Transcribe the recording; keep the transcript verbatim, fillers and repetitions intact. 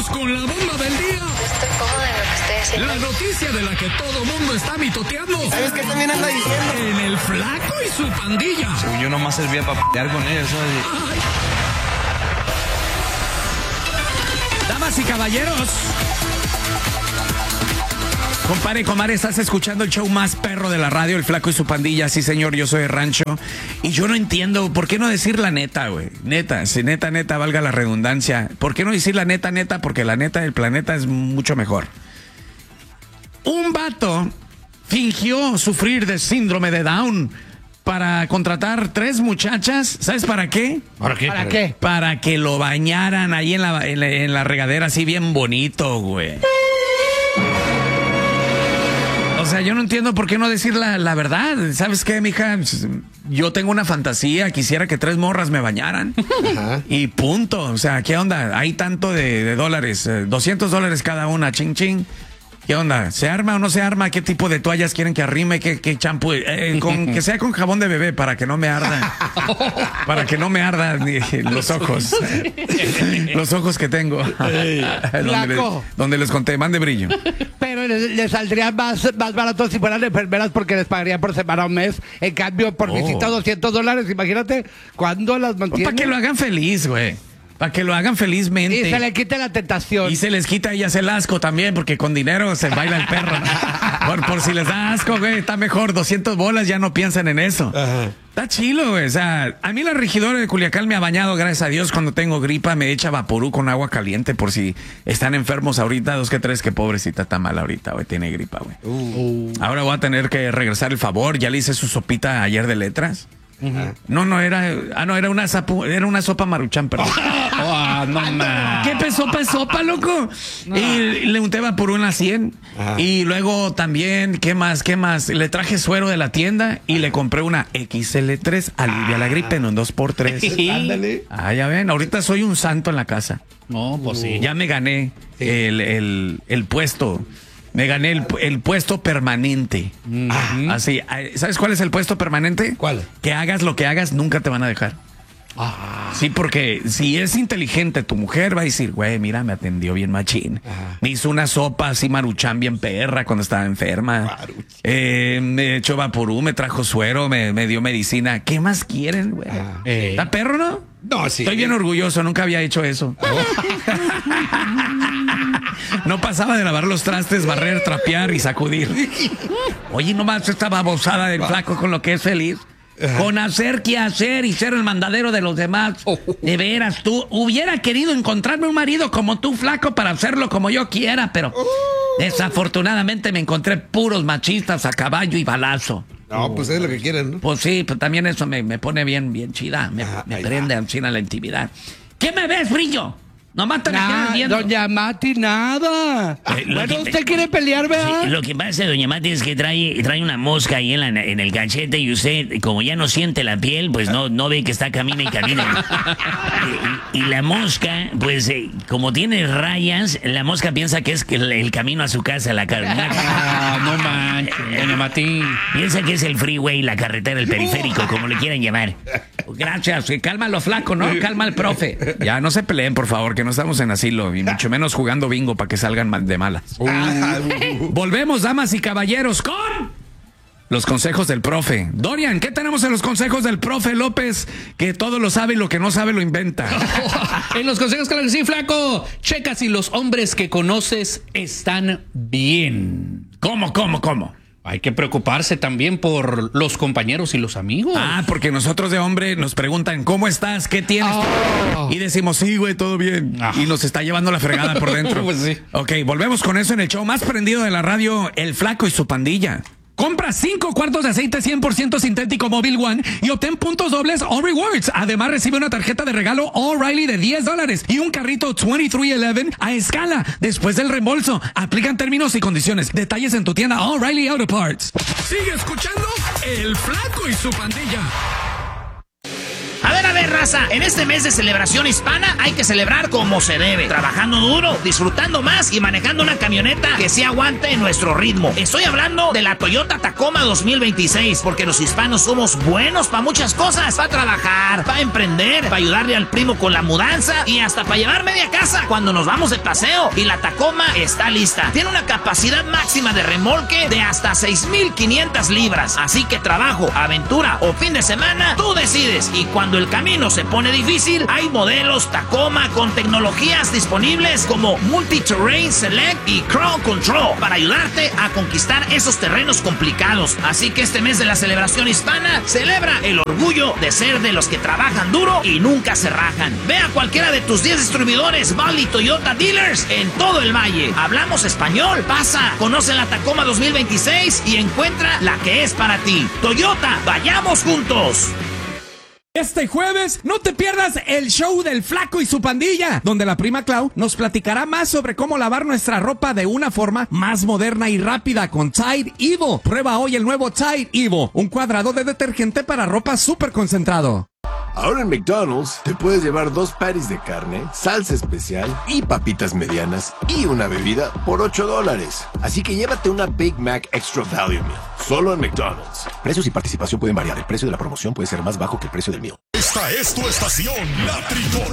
Vamos con la bomba del día. Estoy cómoda en lo que estoy haciendo. La noticia de la que todo mundo está mitoteando. ¿Sabes qué también anda diciendo? En el Flaco y su pandilla. Según yo nomás servía para pelear con ellos, ¿sabes? Ay. Damas y caballeros. Compadre, comadre, estás escuchando el show más perro de la radio, El Flaco y su pandilla. Sí, señor, yo soy de rancho. Y yo no entiendo, ¿por qué no decir la neta, güey? Neta, si neta, neta, valga la redundancia. ¿Por qué no decir la neta, neta? Porque la neta del planeta es mucho mejor. Un vato fingió sufrir de síndrome de Down para contratar tres muchachas. ¿Sabes para qué? ¿Para qué? ¿Para qué? Para que lo bañaran ahí en la, en la, en la regadera así bien bonito, güey. O sea, yo no entiendo por qué no decir la, la verdad. ¿Sabes qué, mija? Yo tengo una fantasía, quisiera que tres morras me bañaran. Ajá. Y punto. O sea, ¿qué onda? Hay tanto de, de dólares, eh, doscientos dólares cada una, ching ching. ¿Qué onda? ¿Se arma o no se arma? ¿Qué tipo de toallas quieren que arrime? ¿Qué, qué champú? Eh, con, que sea con jabón de bebé para que no me arda. Para que no me ardan los ojos. Los ojos que tengo. Donde, les, donde les conté, mande brillo. Pero les, les saldría más, más barato si fueran enfermeras porque les pagarían por semana o un mes. En cambio, por oh. visita doscientos dólares. Imagínate cuándo las mantienen. Para que lo hagan feliz, güey. Para que lo hagan felizmente. Y se le quite la tentación. Y se les quita a ellas el asco también, porque con dinero se baila el perro. por, por si les da asco, güey, está mejor. doscientas bolas, ya no piensan en eso. Ajá. Está chilo, güey. O sea, a mí la regidora de Culiacán me ha bañado, gracias a Dios, cuando tengo gripa. Me echa Vaporú con agua caliente por si están enfermos ahorita. Dos que tres, que pobrecita está mal ahorita, güey. Tiene gripa, güey. Uh. Ahora voy a tener que regresar el favor. Ya le hice su sopita ayer de letras. Uh-huh. No, no, era. Ah, no, era una sapu, era una sopa Maruchan, perdón. Oh, no, man. ¿Qué sopa es sopa, loco? No. Y le unté Vaporú en la sien. Ajá. Y luego también, ¿qué más? ¿Qué más? Le traje suero de la tienda y le compré una X L tres. Alivia ah. la gripe en un dos por tres. Ándale. Ah, ya ven, ahorita soy un santo en la casa. No, pues sí. Ya me gané sí. el, el, el puesto. Me gané el, el puesto permanente. Uh-huh. Así, ¿sabes cuál es el puesto permanente? ¿Cuál? Que hagas lo que hagas, nunca te van a dejar. Ah. Sí, porque si es inteligente tu mujer va a decir, güey, mira, me atendió bien machín. Ajá. Me hizo una sopa así Maruchan bien perra cuando estaba enferma. Eh, me echó Vaporú, me trajo suero, me, me dio medicina. ¿Qué más quieren, güey? Ah. Eh. ¿Está perro, no? No, sí. Estoy bien orgulloso, nunca había hecho eso. Oh. No pasaba de lavar los trastes, barrer, trapear y sacudir. Oye, nomás esta babosada del Flaco con lo que es feliz. Con hacer qué hacer y ser el mandadero de los demás. De veras, tú hubiera querido encontrarme un marido como tú, Flaco, para hacerlo como yo quiera, pero desafortunadamente me encontré puros machistas a caballo y balazo. No, pues es lo que quieren, ¿no? Pues sí, pues también eso me, me pone bien, bien chida. Me, ah, me prende encima la intimidad. ¿Qué me ves, brillo? Nomás te me quedas viendo. Doña Mati, nada. Eh, bueno, que, usted quiere pelear, ¿verdad? Sí, lo que pasa, doña Mati, es que trae, trae una mosca ahí en, la, en el cachete y usted, como ya no siente la piel, pues no, no ve que está camina y camina. y, y, y la mosca, pues, eh, como tiene rayas, la mosca piensa que es el, el camino a su casa, la carretera. Ah, no manches, doña Mati. Piensa que es el freeway, la carretera, el periférico, como le quieran llamar. Gracias, cálmalo, Flaco, ¿no? Calma al profe. Ya, no se peleen, por favor, que no estamos en asilo y mucho menos jugando bingo para que salgan mal de malas. Uh. Volvemos, damas y caballeros, con los consejos del profe. Dorian, ¿qué tenemos en los consejos del profe López? Que todo lo sabe y lo que no sabe lo inventa. En los consejos, claro que sí, Flaco. Checa si los hombres que conoces están bien. ¿Cómo, cómo, cómo? Hay que preocuparse también por los compañeros y los amigos. Ah, porque nosotros de hombre nos preguntan, ¿cómo estás? ¿Qué tienes? Oh. Y decimos, sí, güey, todo bien. Oh. Y nos está llevando la fregada por dentro. Pues sí. Ok, volvemos con eso en el show más prendido de la radio, El Flaco y su pandilla. Compra cinco cuartos de aceite cien por ciento sintético Mobil One y obtén puntos dobles o rewards. Además, recibe una tarjeta de regalo O'Reilly de diez dólares y un carrito veintitrés once a escala después del reembolso. Aplican términos y condiciones. Detalles en tu tienda O'Reilly Auto Parts. Sigue escuchando El Flaco y su pandilla. A ver, a ver, raza, en este mes de celebración hispana hay que celebrar como se debe, trabajando duro, disfrutando más y manejando una camioneta que se aguante en nuestro ritmo. Estoy hablando de la Toyota Tacoma dos mil veintiséis, porque los hispanos somos buenos para muchas cosas, para trabajar, para emprender, para ayudarle al primo con la mudanza y hasta para llevar media casa cuando nos vamos de paseo. Y la Tacoma está lista. Tiene una capacidad máxima de remolque de hasta seis mil quinientas libras. Así que trabajo, aventura o fin de semana, tú decides. Y cuando el camino se pone difícil, hay modelos Tacoma con tecnologías disponibles como Multi-Terrain Select y Crowd Control para ayudarte a conquistar esos terrenos complicados. Así que este mes de la celebración hispana celebra el orgullo de ser de los que trabajan duro y nunca se rajan. Ve a cualquiera de tus diez distribuidores Valley Toyota Dealers en todo el valle. Hablamos español. Pasa, conoce la Tacoma dos mil veintiséis y encuentra la que es para ti. Toyota, vayamos juntos. Este jueves no te pierdas el show del Flaco y su pandilla, donde la prima Clau nos platicará más sobre cómo lavar nuestra ropa de una forma más moderna y rápida con Tide Evo. Prueba hoy el nuevo Tide Evo, un cuadrado de detergente para ropa súper concentrado. Ahora en McDonald's te puedes llevar dos patties de carne, salsa especial y papitas medianas y una bebida por ocho dólares. Así que llévate una Big Mac Extra Value Meal, solo en McDonald's. Precios y participación pueden variar. El precio de la promoción puede ser más bajo que el precio del mío. Esta es tu estación, La Tricolor.